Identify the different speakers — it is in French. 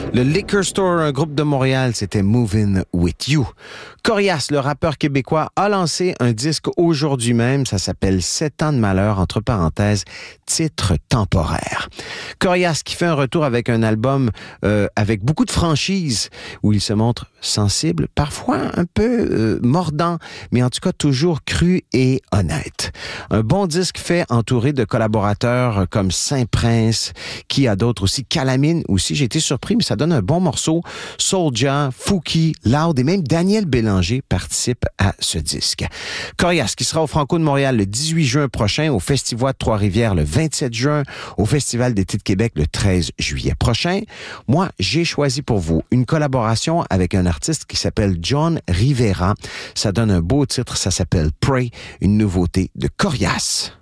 Speaker 1: Le Liquor Store, un groupe de Montréal, c'était Movin' With You. Corias, le rappeur québécois, a lancé un disque aujourd'hui même. Ça s'appelle 7 ans de malheur, entre parenthèses, titre temporaire. Corias qui fait un retour avec un album avec beaucoup de franchise, où il se montre sensible, parfois un peu mordant, mais en tout cas toujours cru et honnête. Un bon disque fait entouré de collaborateurs comme Saint-Prince, qui a d'autres aussi, Calamine aussi, j'ai été surpris, mais ça donne un bon morceau. Soulja, Fouki, Loud et même Daniel Bélanger participent à ce disque. Corias qui sera au Franco de Montréal le 18 juin prochain, au Festival de Trois-Rivières le 27 juin, au Festival d'été de Québec le 13 juillet prochain. Moi, j'ai choisi pour vous une collaboration avec un artiste qui s'appelle John Rivera. Ça donne un beau titre, ça s'appelle Pray, une nouveauté de Corias.